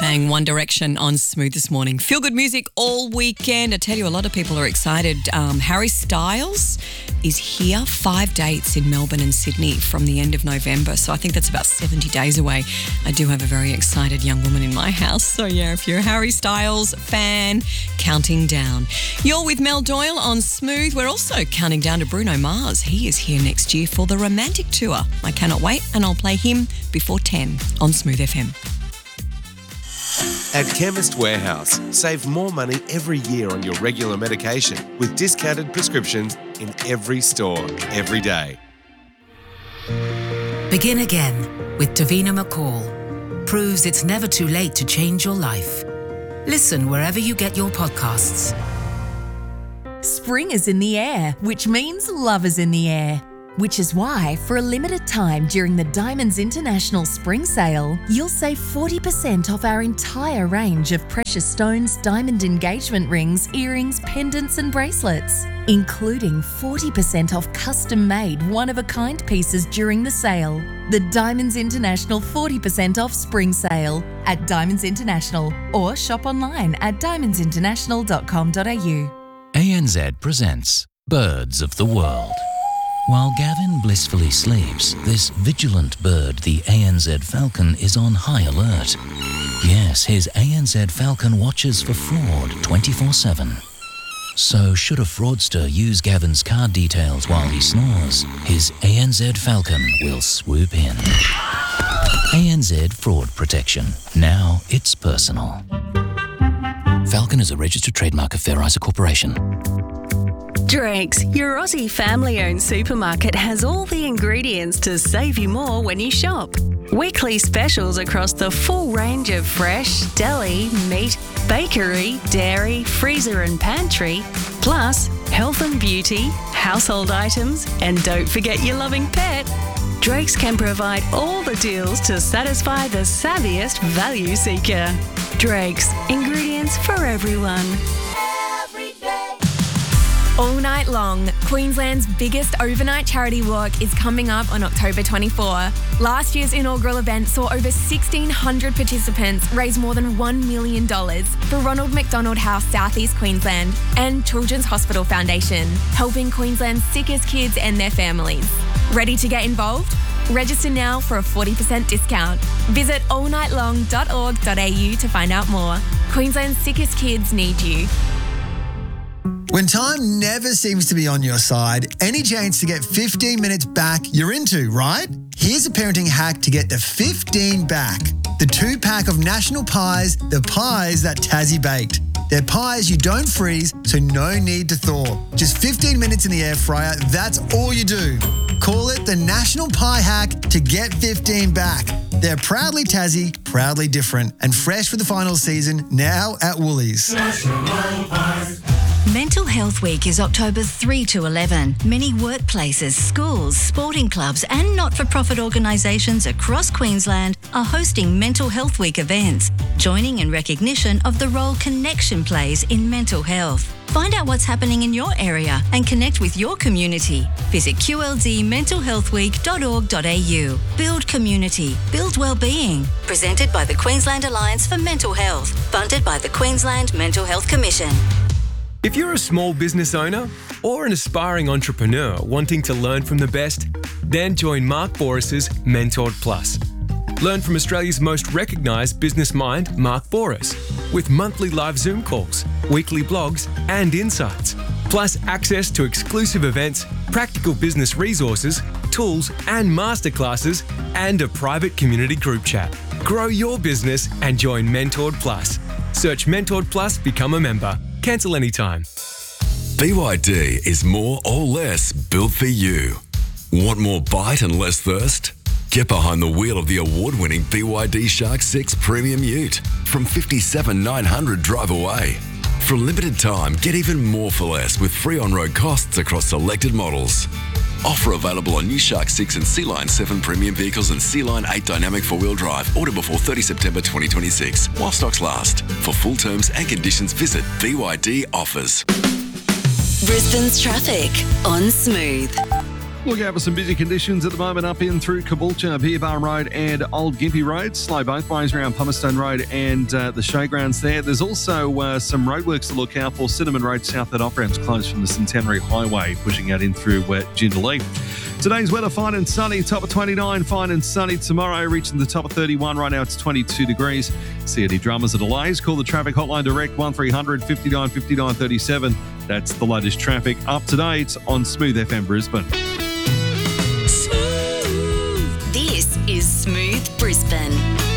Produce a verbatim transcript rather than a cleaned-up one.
playing One Direction on Smooth this morning. Feel good music all weekend. I tell you, a lot of people are excited. Um, Harry Styles is here. Five dates in Melbourne and Sydney from the end of November. So I think that's about seventy days away. I do have a very excited young woman in my house. So yeah, if you're a Harry Styles fan, counting down. You're with Mel Doyle on Smooth. We're also counting down to Bruno Mars. He is here next year for the Romantic Tour. I cannot wait, and I'll play him before ten on Smooth F M. At Chemist Warehouse, save more money every year on your regular medication with discounted prescriptions in every store, every day. Begin again with Davina McCall. Proves it's never too late to change your life. Listen wherever you get your podcasts. Spring is in the air, which means love is in the air. Which is why, for a limited time during the Diamonds International Spring Sale, you'll save forty percent off our entire range of precious stones, diamond engagement rings, earrings, pendants and bracelets, including forty percent off custom-made one-of-a-kind pieces during the sale. The Diamonds International forty percent off Spring Sale at Diamonds International, or shop online at diamonds international dot com dot a u. A N Z presents Birds of the World. While Gavin blissfully sleeps, this vigilant bird, the A N Z falcon, is on high alert. Yes, his A N Z falcon watches for fraud twenty-four seven. So should a fraudster use Gavin's card details while he snores, his A N Z falcon will swoop in. A N Z Fraud Protection. Now it's personal. Falcon is a registered trademark of Fair Isa Corporation. Drake's, your Aussie family-owned supermarket, has all the ingredients to save you more when you shop. Weekly specials across the full range of fresh, deli, meat, bakery, dairy, freezer and pantry, plus health and beauty, household items, and don't forget your loving pet. Drake's can provide all the deals to satisfy the savviest value seeker. Drake's, ingredients for everyone. All night long, Queensland's biggest overnight charity walk is coming up on October twenty-fourth. Last year's inaugural event saw over sixteen hundred participants raise more than one million dollars for Ronald McDonald House Southeast Queensland and Children's Hospital Foundation, helping Queensland's sickest kids and their families. Ready to get involved? Register now for a forty percent discount. Visit all night long dot org dot a u to find out more. Queensland's sickest kids need you. When time never seems to be on your side, any chance to get fifteen minutes back, you're into, right? Here's a parenting hack to get the fifteen back. The two-pack of National Pies, the pies that Tassie baked. They're pies you don't freeze, so no need to thaw. Just fifteen minutes in the air fryer, that's all you do. Call it the National Pie Hack to get fifteen back. They're proudly Tassie, proudly different, and fresh for the final season, now at Woolies. Mental Health Week is October three to eleven. Many workplaces, schools, sporting clubs and not-for-profit organisations across Queensland are hosting Mental Health Week events, joining in recognition of the role connection plays in mental health. Find out what's happening in your area and connect with your community. Visit q l d mental health week dot org dot a u. Build community, build wellbeing. Presented by the Queensland Alliance for Mental Health, funded by the Queensland Mental Health Commission. If you're a small business owner or an aspiring entrepreneur wanting to learn from the best, then join Mark Boris's Mentored Plus. Learn from Australia's most recognised business mind, Mark Boris, with monthly live Zoom calls, weekly blogs and insights, plus access to exclusive events, practical business resources, tools and masterclasses, and a private community group chat. Grow your business and join Mentored Plus. Search Mentored Plus, become a member. Cancel anytime. B Y D is more or less built for you. Want more bite and less thirst? Get behind the wheel of the award-winning B Y D Shark six Premium Ute from fifty-seven thousand nine hundred drive away. For a limited time, get even more for less with free on-road costs across selected models. Offer available on new Shark six and Sea Line seven premium vehicles and Sea Line eight dynamic four-wheel drive. Order before thirtieth September twenty twenty-six while stocks last. For full terms and conditions, visit B Y D Offers. Brisbane's traffic on Smooth. Look out for some busy conditions at the moment up in through Caboolture, Beer Bar Road and Old Gympie Road. Slow both ways around Palmerston Road and uh, the showgrounds there. There's also uh, some roadworks to look out for. Cinnamon Road south at off-ramps closed from the Centenary Highway, pushing out in through uh, Jindalee. Today's weather, fine and sunny, top of twenty-nine, fine and sunny. Tomorrow, reaching the top of thirty-one. Right now, it's twenty-two degrees. See any dramas or delays, call the traffic hotline direct, one three hundred fifty-nine fifty-nine thirty-seven. That's the latest traffic up to date on Smooth F M Brisbane. This is Smooth Brisbane.